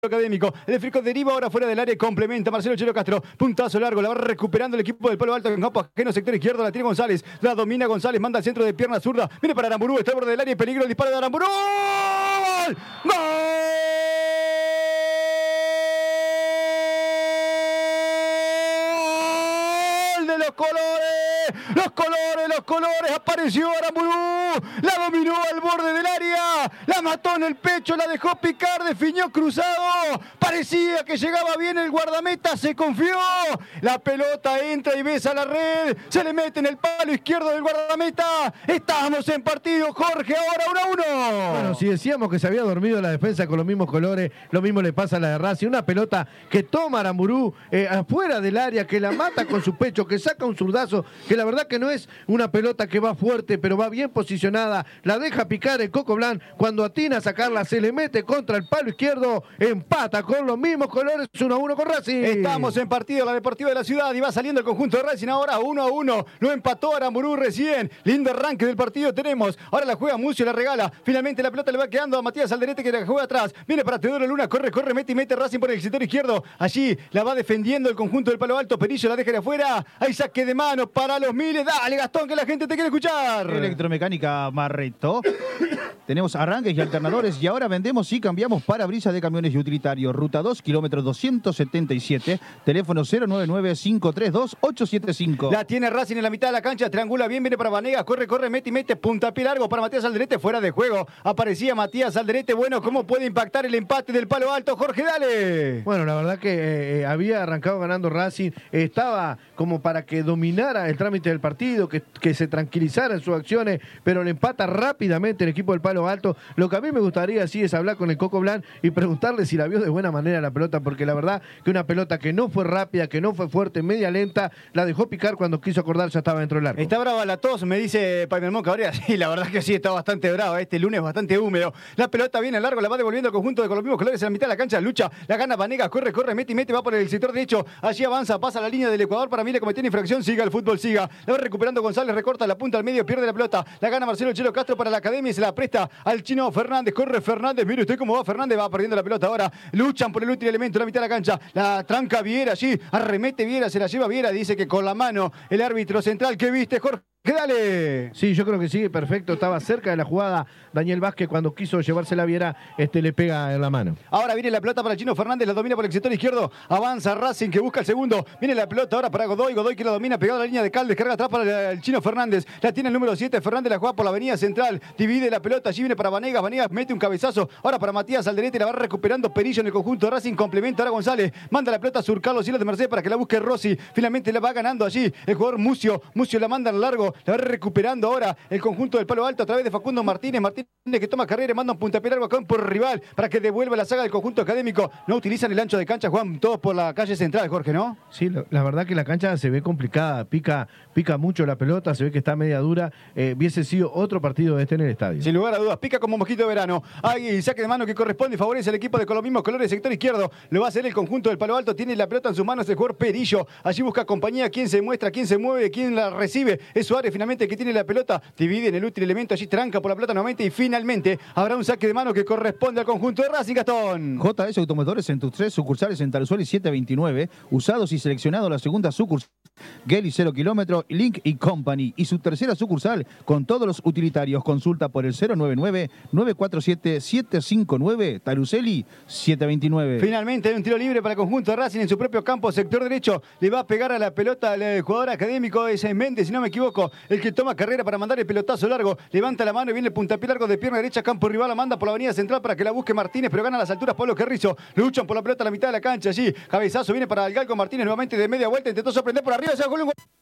Académico. El esférico deriva ahora fuera del área y complementa. Marcelo Chelo Castro, puntazo largo, la va recuperando el equipo del Palo Alto en campo ajeno, sector izquierdo, la tiene González, la domina González, manda al centro de pierna zurda, viene para Aramburú, está al borde del área y peligro el disparo de Aramburú. ¡Gol! ¡Gol de los colores, apareció Aramburú, la dominó al borde del área, la mató en el pecho, la dejó picar, definió cruzado, parecía que llegaba bien el guardameta, se confió, la pelota entra y besa la red, se le mete en el palo izquierdo del guardameta, estamos en partido, Jorge, ahora 1-1. Bueno, si decíamos que se había dormido la defensa con los mismos colores, lo mismo le pasa a la de Racing, una pelota que toma Aramburú afuera del área, que la mata con su pecho, que saca un zurdazo, que la verdad que no es una pelota que va fuerte, pero va bien posicionada, la deja picar el Coco Blanc, cuando atina a sacarla se le mete contra el palo izquierdo, empata con los mismos colores, 1-1 con Racing. Estamos en partido, la Deportiva de la Ciudad, y va saliendo el conjunto de Racing ahora 1-1, lo empató Aramburú recién, lindo arranque del partido tenemos, ahora la juega Mucio, la regala, finalmente la pelota le va quedando a Matías Alderete que la juega atrás, viene para Teodoro Luna, corre, mete Racing por el sector izquierdo, allí la va defendiendo el conjunto del Palo Alto, Perillo la deja de afuera, hay saque de mano para los Miles, dale Gastón que la gente te quiere escuchar. Electromecánica Marreto. Tenemos arranques y alternadores y ahora vendemos y cambiamos parabrisas de camiones y utilitarios. Ruta 2, kilómetro 277, teléfono 099-532-875. La tiene Racing en la mitad de la cancha, triangula bien, viene para Vanegas, corre, mete, puntapié largo para Matías Alderete, fuera de juego. Aparecía Matías Alderete, bueno, ¿cómo puede impactar el empate del Palo Alto? Jorge, dale. Bueno, la verdad que había arrancado ganando Racing, estaba como para que dominara el trámite del partido, que se tranquilizara en sus acciones, pero le empata rápidamente el equipo del Palo Alto. Lo que a mí me gustaría sí es hablar con el Coco Blanc y preguntarle si la vio de buena manera la pelota, porque la verdad que una pelota que no fue rápida, que no fue fuerte, media lenta, la dejó picar cuando quiso acordar, ya estaba dentro del arco. Está brava la tos, me dice Paimermón Cabrera. Sí, la verdad que sí, está bastante brava. Este lunes bastante húmedo. La pelota viene al largo, la va devolviendo al conjunto de con los mismos colores en la mitad de la cancha. Lucha, la gana Vanegas, corre, mete, va por el sector derecho. Allí avanza, pasa la línea del Ecuador para mí le cometió infracción. Siga el fútbol, siga. La va recuperando González, recorta la punta al medio, pierde la pelota. La gana Marcelo Chelo Castro para la academia y se la presta al chino Fernández. Corre Fernández, mire usted cómo va Fernández, va perdiendo la pelota ahora. Luchan por el último elemento en la mitad de la cancha. La tranca Viera allí, arremete Viera, se la lleva Viera, dice que con la mano el árbitro central. ¿Qué viste, Jorge? ¿Qué dale? Sí, yo creo que sí, perfecto. Estaba cerca de la jugada Daniel Vázquez cuando quiso llevarse la Viera, le pega en la mano. Ahora viene la pelota para el chino Fernández, la domina por el sector izquierdo. Avanza Racing que busca el segundo. Viene la pelota ahora para Godoy que la domina pegado a la línea de Caldes. Carga atrás para el chino Fernández. La tiene el número 7. Fernández la juega por la avenida central. Divide la pelota. Allí viene para Vanegas. Vanegas mete un cabezazo. Ahora para Matías Alderete. La va recuperando Perillo en el conjunto de Racing. Complementa ahora González. Manda la pelota a Surcar los cielos de Mercedes para que la busque Rossi. Finalmente la va ganando allí el jugador Mucio. Mucio la manda al largo. La va recuperando ahora el conjunto del Palo Alto a través de Facundo Martínez. Martínez que toma carrera y manda un puntapié largo acá por rival para que devuelva la saga del conjunto académico. No utilizan el ancho de cancha, Juan, todos por la calle central, Jorge, ¿no? Sí, la verdad que la cancha se ve complicada, pica mucho la pelota, se ve que está media dura. Hubiese sido otro partido en el estadio. Sin lugar a dudas, pica como mosquito de verano. Hay saque de mano que corresponde y favorece al equipo de con los mismos colores, sector izquierdo. Lo va a hacer el conjunto del Palo Alto, tiene la pelota en sus manos el jugador Perillo. Allí busca compañía, quién se muestra, quién se mueve, quién la recibe. Es Suárez finalmente que tiene la pelota, divide en el útil elemento, allí tranca por la pelota nuevamente y finalmente habrá un saque de mano que corresponde al conjunto de Racing, Gastón. JS Automotores en tus 3 sucursales en Taruzuel y 729, usados y seleccionados la segunda sucursal, Gelly 0 kilómetro, Link y Company, y su tercera sucursal con todos los utilitarios. Consulta por el 099-947-759, Taruzelli 729. Finalmente hay un tiro libre para el conjunto de Racing en su propio campo, sector derecho. Le va a pegar a la pelota al jugador académico, es Méndez, si no me equivoco, el que toma carrera para mandar el pelotazo largo. Levanta la mano y viene el puntapié largo de pierna derecha, campo rival, la manda por la avenida central para que la busque Martínez, pero gana a las alturas Pablo Carrizo. Luchan por la pelota a la mitad de la cancha allí. Cabezazo viene para el Galco Martínez nuevamente de media vuelta, intentó sorprender por arriba, se va con un gol.